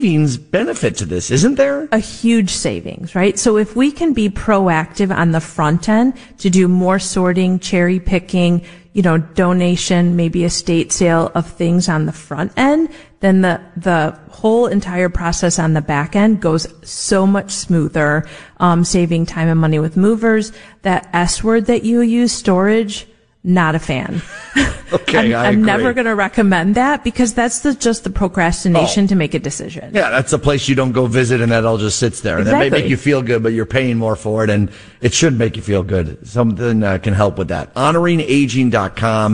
benefit to this, isn't there? A huge savings, right? So if we can be proactive on the front end to do more sorting, cherry picking, donation, maybe estate sale of things on the front end, then the whole entire process on the back end goes so much smoother, saving time and money with movers. That S word that you use, storage, not a fan. Okay, I'm never going to recommend that because that's just the procrastination to make a decision. Yeah, that's a place you don't go visit and that all just sits there. Exactly. That may make you feel good, but you're paying more for it, and it should make you feel good. Something can help with that. HonoringAging.com,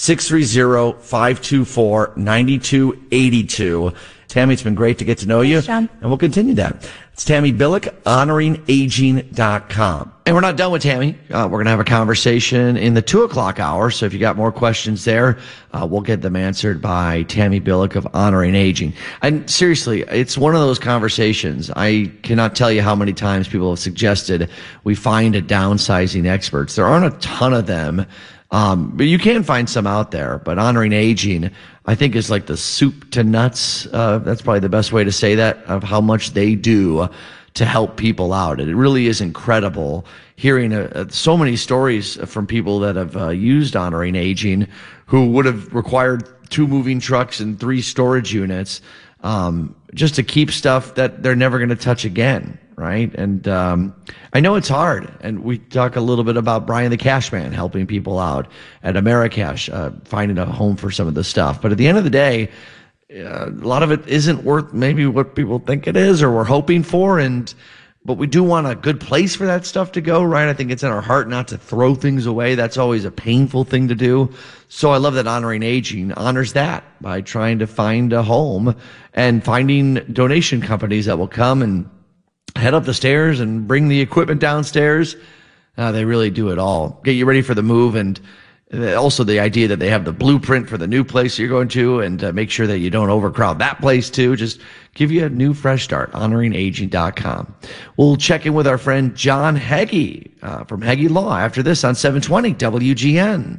630-524-9282. Tammy, it's been great to get to know you. Thanks, John. And we'll continue that. It's Tammy Billick, HonoringAging.com. And we're not done with Tammy. We're going to have a conversation in the 2:00 hour. So if you got more questions there, we'll get them answered by Tammy Billick of Honoring Aging. And seriously, it's one of those conversations. I cannot tell you how many times people have suggested we find a downsizing experts. There aren't a ton of them. But you can find some out there, but Honoring Aging, I think, is like the soup to nuts. That's probably the best way to say that, of how much they do to help people out. It really is incredible hearing so many stories from people that have used Honoring Aging who would have required 2 moving trucks and 3 storage units, just to keep stuff that they're never going to touch again. Right. And, I know it's hard. And we talk a little bit about Brian the Cash Man helping people out at Americash, finding a home for some of the stuff. But at the end of the day, a lot of it isn't worth maybe what people think it is or we're hoping for. But we do want a good place for that stuff to go, right? I think it's in our heart not to throw things away. That's always a painful thing to do. So I love that Honoring Aging honors that by trying to find a home and finding donation companies that will come and head up the stairs and bring the equipment downstairs. They really do it all. Get you ready for the move, and also the idea that they have the blueprint for the new place you're going to, and make sure that you don't overcrowd that place too. Just give you a new fresh start. HonoringAging.com. We'll check in with our friend John Heggie from Heggie Law after this on 720 WGN.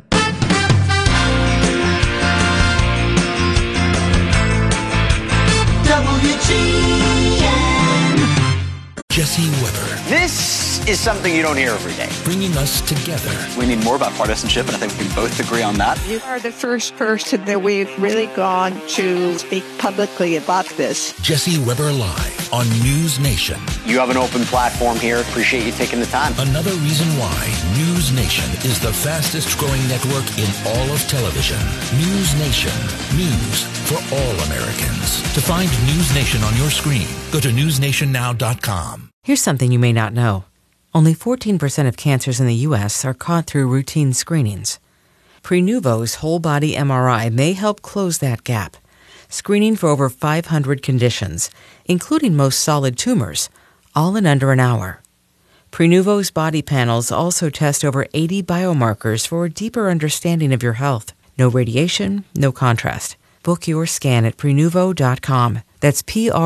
Jesse Weber. This is something you don't hear every day. Bringing us together. We need more about partisanship, and I think we can both agree on that. You are the first person that we've really gone to speak publicly about this. Jesse Weber Live on News Nation. You have an open platform here. Appreciate you taking the time. Another reason why News Nation is the fastest growing network in all of television. News Nation. News for all Americans. To find News Nation on your screen, go to newsnationnow.com. Here's something you may not know. Only 14% of cancers in the U.S. are caught through routine screenings. Prenuvo's whole-body MRI may help close that gap, screening for over 500 conditions, including most solid tumors, all in under an hour. Prenuvo's body panels also test over 80 biomarkers for a deeper understanding of your health. No radiation, no contrast. Book your scan at Prenuvo.com. That's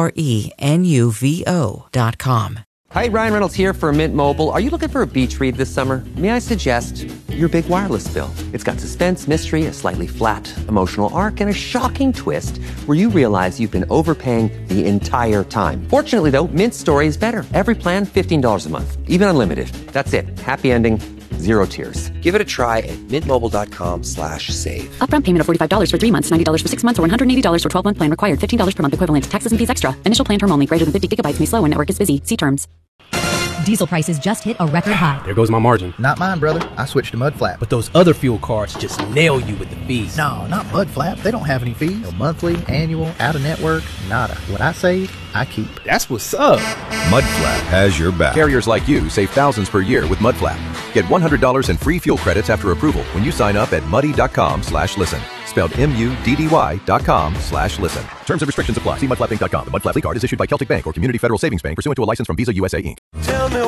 Prenuvo.com. Hi, Ryan Reynolds here for Mint Mobile. Are you looking for a beach read this summer? May I suggest your big wireless bill? It's got suspense, mystery, a slightly flat emotional arc, and a shocking twist where you realize you've been overpaying the entire time. Fortunately, though, Mint's story is better. Every plan, $15 a month, even unlimited. That's it. Happy ending. Zero tears. Give it a try at mintmobile.com/save. Upfront payment of $45 for 3 months, $90 for 6 months, or $180 for 12-month plan required. $15 per month equivalent. Taxes and fees extra. Initial plan term only. Greater than 50 gigabytes may slow when network is busy. See terms. Diesel prices just hit a record high. There goes my margin. Not mine, brother. I switched to Mudflap. But those other fuel cards just nail you with the fees. No, not Mudflap. They don't have any fees. No monthly, annual, out-of-network, nada. What I save, I keep. That's what's up. Mudflap has your back. Carriers like you save thousands per year with Mudflap. Get $100 in free fuel credits after approval when you sign up at muddy.com/listen. Spelled MUDDY.com/listen. Terms and restrictions apply. See mudflappinc.com. The Mudflap card is issued by Celtic Bank or Community Federal Savings Bank pursuant to a license from Visa USA Inc. Tell me